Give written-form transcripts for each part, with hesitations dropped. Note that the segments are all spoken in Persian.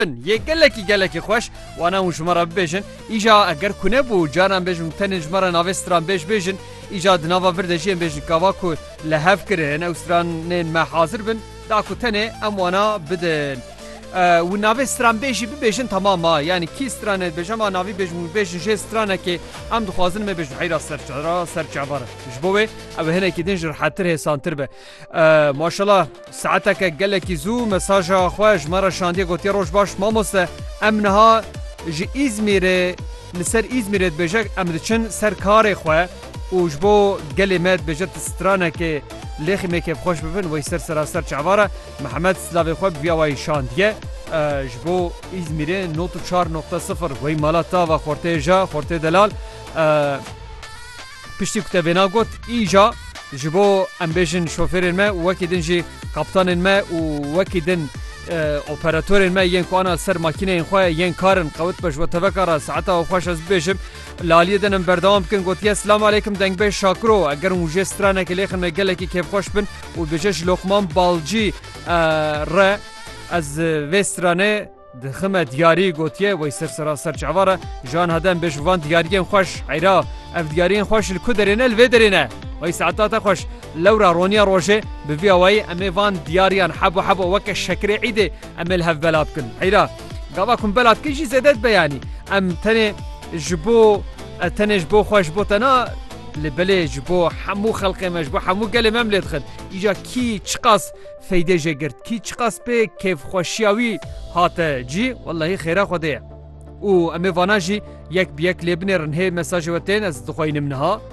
یه گلکی خوش وانا و شما را ببیشن ایجا اگر کنه بو جانم بیشن تنج مرا ناوستران بیشن ایجا دناوا وردشین بیشن کاوا کو لحف کرن اوستران ما حاضر بن داکو تنه ام وانا بدن و ناوستران بیشن تماما یعنی کی استرانه بیشن ما ناوی بیشن شه استرانه که ام دخوازن ما بیشن حیرا سرچعباره جبوه او هنه که دنجر حتر هسانتر به ماشالله ساعتك گلکی زو مساجا خوش مرا شاندی گوتی روش باش ماموسته امنها جی ازمیره لسر ازمیره بجک امدچن سر کار خواه و جبو گلی مد بجت استرانه که لیخی میکب خوش ببین وی سر چعواره محمد سلاوی خواه بیاوی شاندیه جبو ازمیره 94.0 وی مالاتا و خورته دلال پشتی کتابینا گوت ایجا جبو ام بیشن شوفرین ما وکی دن جی کپتانین ما و وکی دن اپراتورین ما ین کوانا سر ماکینه این خواه ین کارن قوت بش و توکارا ساعتا و خوش از بیشم لالیه دنم بردوام کن گوتی السلام علیکم دنگ به شاکرو اگر موجه سترانه که لیخن مگلکی که خوش بن و بجش لقمان بالجی را از وسترانه دخمه دیاری گوتیه وی سر چعواره جان هدن بش وان دیارین خوش حیرا اف دیارین خوش الکدرینه الویدرینه وی ساعتات خوش لورا رونیا روشه بفيا واي امي فان دياريان حبو وك الشكري عيده امي الهف بلاد كن حيرا قواكم بلاد كل شيء زادت بياني ام تاني جبو خوش بو تنا لبلي جبو حمو خلقي ما جبو حمو قال ما ملي دخل اجا كي تشقاس فايده جگرت كي تشقاس بي كيف خوشياوي هات جي والله خيرا خديه و امي فاناجي يك بيك لبنر هي مساج وتين از دخوين منها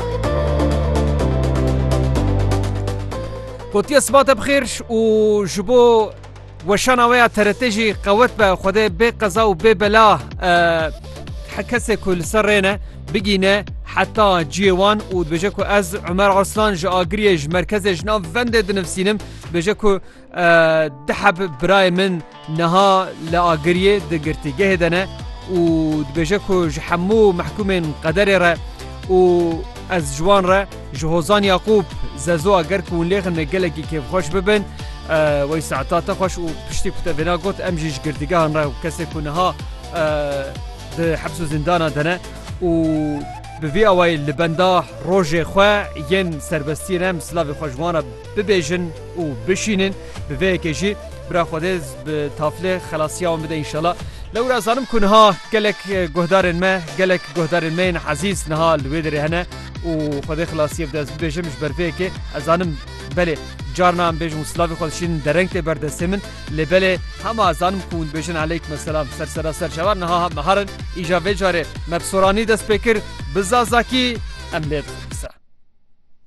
قوتي اصبات بخيرش و جبو وشانا ويا ترتجي قوت با خده بي قضا و بي بلا حكسه كل سرينا بقينا حتى جيوان و بجاكو از عمر عرسلان جا اغريج مركز جناف فندد نفسينم بجاكو دحب براي من نها لاغريه دغرتي جهدنا و بجاكو جحمو محكومين قدر و از جوان را جهوزان یعقوب زازو اگر کون لیخن گلگی که خوش ببن وی ساعتات خوش و پشتی کتابینا گوت امجیش گردگان را و کسی کنها ده حبس و زندانا دنه و بوی اوی لبنده روژ خواه ین سربستی رم سلاوی خوشوانا ببیجن و بشینن بوی کشی برا خودز به تافله خلاصی هم بده انشالله لو رازانم کنها گلک گهدارن ما گلک گهدارن ما عزیز نها لویدری هنه و خود خلاصی بده ببیجمش برفه که ازانم بله جارنا هم بیجم سلاوی خودشین درنگ تی بردسته من لبله همه ازانم کون بیجن علیکم السلام سر شوار نها مهارن ایجا ویجاره مبسورانی دست بکر بزازاکی املید